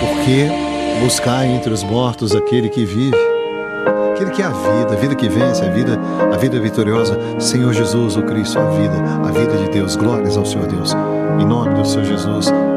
Porque buscar entre os mortos aquele que vive, aquele que é a vida que vence, a vida vitoriosa, Senhor Jesus, o Cristo, a vida de Deus. Glórias ao Senhor Deus. Em nome do Senhor Jesus.